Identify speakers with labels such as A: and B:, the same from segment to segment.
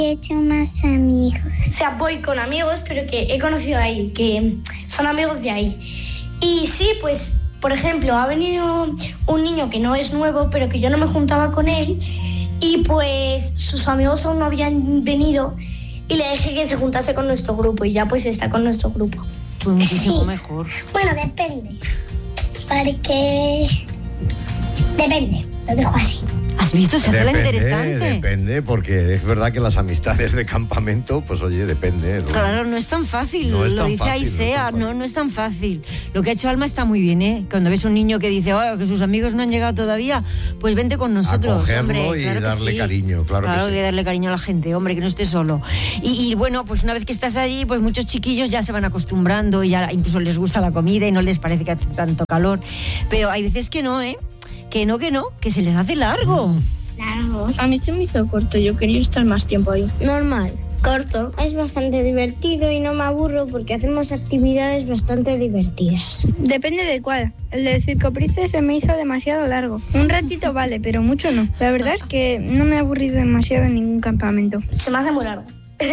A: He hecho más amigos.
B: O sea, voy con amigos, pero que he conocido ahí, que son amigos de ahí. Y sí, pues, por ejemplo, ha venido un niño que no es nuevo, pero que yo no me juntaba con él, y pues sus amigos aún no habían venido, y le dije que se juntase con nuestro grupo, y ya pues está con nuestro grupo.
C: Pues muchísimo mejor.
A: Bueno, depende. Porque... Depende, lo dejo así.
C: ¿Has visto? Se hace la interesante.
D: Depende, porque es verdad que las amistades de campamento, pues oye, depende, ¿no?
C: Claro, no es tan fácil,
D: No es
C: lo
D: tan
C: dice
D: fácil,
C: Aisea, no es tan fácil. Lo que ha hecho Alma está muy bien, ¿eh? Cuando ves un niño que dice, oh, que sus amigos no han llegado todavía, pues vente con nosotros,
D: acogerlo,
C: hombre.
D: y
C: Claro
D: darle
C: que sí.
D: cariño, claro que sí.
C: Que darle cariño a la gente, hombre, que no esté solo. Y bueno, pues una vez que estás allí, pues muchos chiquillos ya se van acostumbrando y ya incluso les gusta la comida y no les parece que hace tanto calor. Pero hay veces que no, ¿eh? Que se les hace largo.
A: Largo.
E: A mí se me hizo corto, yo quería estar más tiempo ahí.
A: Normal. Corto. Es bastante divertido y no me aburro porque hacemos actividades bastante divertidas.
E: Depende de cuál. El del Circo Price se me hizo demasiado largo. Un ratito vale, pero mucho no. La verdad es que no me he aburrido demasiado en ningún campamento.
B: Se me hace muy largo.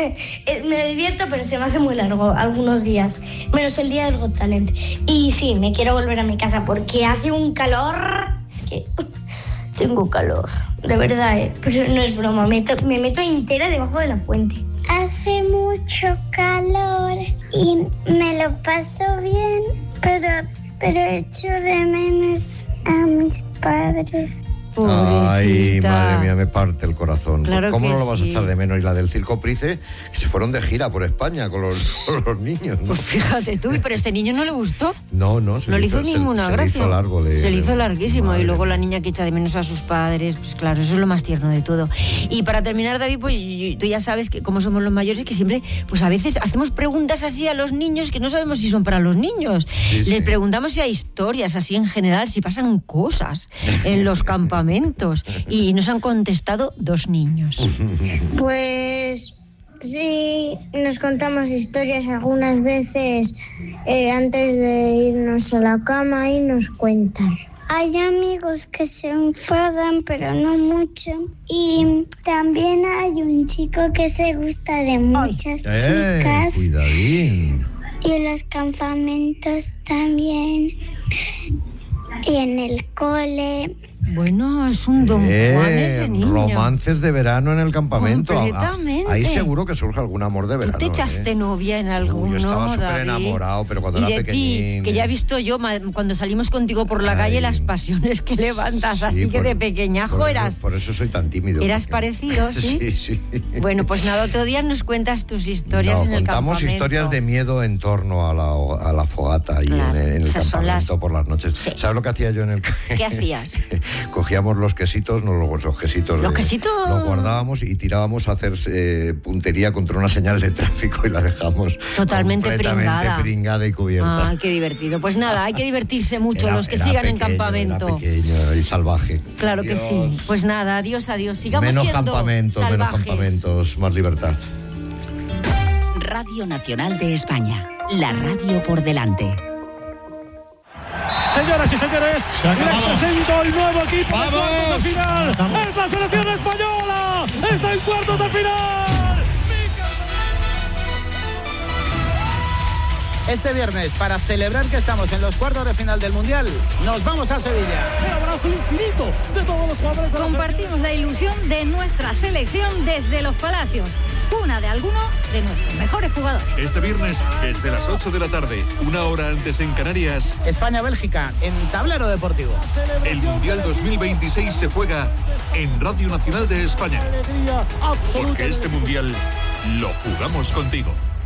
B: Me divierto, pero se me hace muy largo algunos días, menos el día del Got Talent. Y sí, me quiero volver a mi casa porque hace un calor. Es que tengo calor, de verdad, pero no es broma, me meto entera debajo de la fuente.
A: Hace mucho calor y me lo paso bien, pero echo de menos a mis padres.
C: Pobrecita.
D: Ay, madre mía, me parte el corazón.
C: Claro
D: ¿Cómo
C: que
D: no lo vas a
C: sí.
D: echar de menos? Y la del Circo Price, que se fueron de gira por España con los niños, ¿no?
C: Pues fíjate tú, pero a este niño no le gustó.
D: No
C: No le hizo ninguna gracia.
D: Se le hizo largo.
C: Se le hizo larguísimo.
D: Madre
C: Y luego
D: mía.
C: la niña que echa de menos a sus padres, pues claro, eso es lo más tierno de todo. Y para terminar, David, pues tú ya sabes que como somos los mayores, que siempre, pues a veces hacemos preguntas así a los niños que no sabemos si son para los niños.
D: Sí,
C: Les
D: sí.
C: preguntamos si hay historias así en general, si pasan cosas en los campamentos. Y nos han contestado 2 niños.
A: Pues sí, nos contamos historias algunas veces antes de irnos a la cama y nos cuentan. Hay amigos que se enfadan, pero no mucho. Y también hay un chico que se gusta de muchas chicas.
D: Cuidadín.
A: Y en los campamentos también. Y en el cole.
C: Bueno, es un don Juan ese niño.
D: Romances de verano en el campamento.
C: Completamente.
D: Ahí seguro que surge algún amor de verano.
C: ¿Tú te echaste novia en alguno,
D: Yo estaba súper
C: David?
D: enamorado, pero cuando
C: Y
D: era
C: de
D: pequeñín.
C: ti, que ya he visto yo cuando salimos contigo por la calle las pasiones que levantas, así que de pequeñajo
D: Por eso soy tan tímido.
C: Eras parecido, ¿sí?
D: Sí.
C: Bueno, pues nada, otro día nos cuentas tus historias en el campamento.
D: Contamos historias de miedo en torno a la fogata y
C: Claro,
D: en el
C: esas son
D: campamento por las noches.
C: Sí.
D: ¿Sabes lo que hacía yo en el
C: ¿Qué hacías?
D: Cogíamos los quesitos, los quesitos.
C: ¿Los quesitos?
D: Los guardábamos y tirábamos a hacer puntería contra una señal de tráfico y la dejamos
C: totalmente
D: completamente pringada y cubierta.
C: Ay, qué divertido. Pues nada, hay que divertirse mucho
D: Era-
C: los que
D: era
C: sigan en
D: pequeño,
C: campamento.
D: Era pequeño y salvaje.
C: Claro que sí. Pues nada, adiós. Sigamos
D: Menos
C: siendo salvajes.
D: campamentos, más libertad.
F: Radio Nacional de España. La radio por delante.
G: Señoras y señores, les presento el nuevo equipo de cuartos de final. ¡Es la selección española! ¡Está en cuartos de final!
H: Este viernes, para celebrar que estamos en los cuartos de final del Mundial, nos vamos a Sevilla.
G: El abrazo infinito de todos los jugadores de la
I: Compartimos la ilusión de nuestra selección desde los Palacios, cuna de alguno de nuestros mejores jugadores.
J: Este viernes, desde las 8 de la tarde, 1 hora antes en Canarias,
H: España-Bélgica, en Tablero Deportivo.
J: el Mundial 2026 se juega en Radio Nacional de España. Porque este Mundial lo jugamos contigo.